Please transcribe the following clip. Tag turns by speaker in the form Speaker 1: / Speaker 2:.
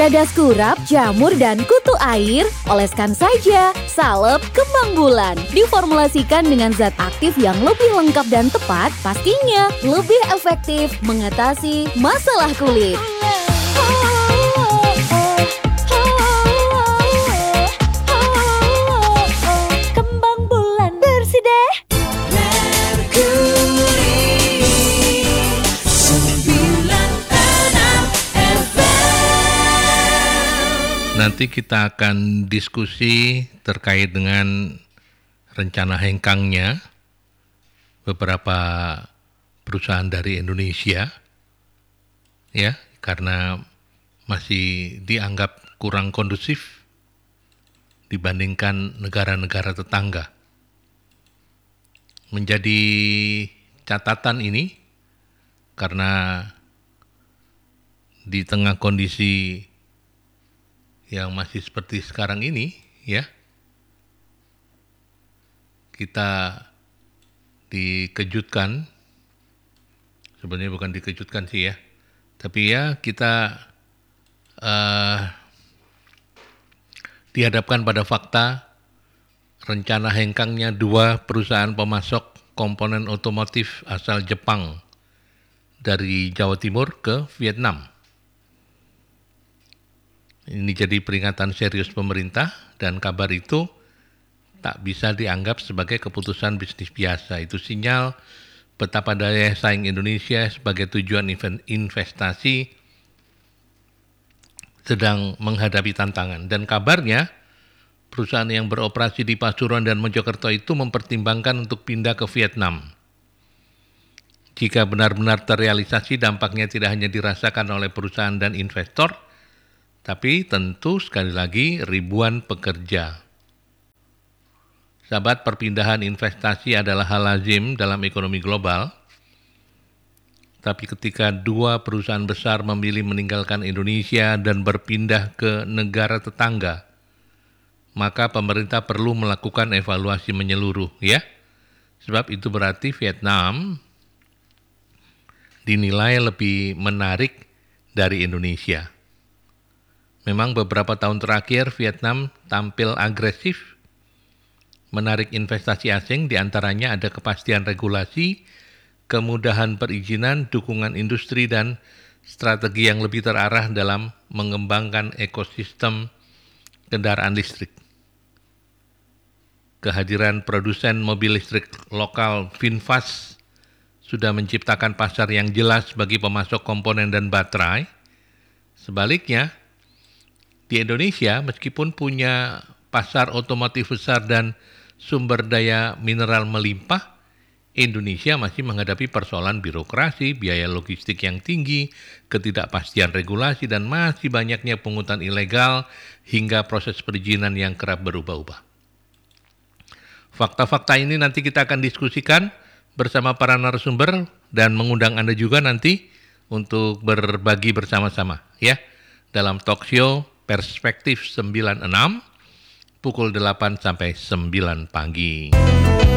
Speaker 1: gagas kurap, jamur, dan kutu air? Oleskan saja salep kembang bulan. Diformulasikan dengan zat aktif yang lebih lengkap dan tepat, pastinya lebih efektif mengatasi masalah kulit. Kembang bulan bersih deh.
Speaker 2: Nanti kita akan diskusi terkait dengan rencana hengkangnya beberapa perusahaan dari Indonesia, ya, karena masih dianggap kurang kondusif dibandingkan negara-negara tetangga. Menjadi catatan ini karena di tengah kondisi yang masih seperti sekarang ini, ya, kita dikejutkan, sebenarnya bukan dikejutkan sih ya, tapi ya kita dihadapkan pada fakta rencana hengkangnya 2 perusahaan pemasok komponen otomotif asal Jepang dari Jawa Timur ke Vietnam. Ini jadi peringatan serius pemerintah dan kabar itu tak bisa dianggap sebagai keputusan bisnis biasa. Itu sinyal betapa daya saing Indonesia sebagai tujuan investasi sedang menghadapi tantangan. Dan kabarnya perusahaan yang beroperasi di Pasuruan dan Mojokerto itu mempertimbangkan untuk pindah ke Vietnam. Jika benar-benar terrealisasi, dampaknya tidak hanya dirasakan oleh perusahaan dan investor, tapi tentu sekali lagi ribuan pekerja. Sahabat, perpindahan investasi adalah hal lazim dalam ekonomi global. Tapi ketika 2 perusahaan besar memilih meninggalkan Indonesia dan berpindah ke negara tetangga, maka pemerintah perlu melakukan evaluasi menyeluruh, ya. Sebab itu berarti Vietnam dinilai lebih menarik dari Indonesia. Memang beberapa tahun terakhir Vietnam tampil agresif menarik investasi asing, diantaranya ada kepastian regulasi, kemudahan perizinan, dukungan industri, dan strategi yang lebih terarah dalam mengembangkan ekosistem kendaraan listrik. Kehadiran produsen mobil listrik lokal VinFast sudah menciptakan pasar yang jelas bagi pemasok komponen dan baterai. Sebaliknya, di Indonesia, meskipun punya pasar otomotif besar dan sumber daya mineral melimpah, Indonesia masih menghadapi persoalan birokrasi, biaya logistik yang tinggi, ketidakpastian regulasi, dan masih banyaknya pungutan ilegal hingga proses perizinan yang kerap berubah-ubah. Fakta-fakta ini nanti kita akan diskusikan bersama para narasumber dan mengundang Anda juga nanti untuk berbagi bersama-sama, ya, dalam talk show Perspektif 96 pukul 8 sampai 9 pagi.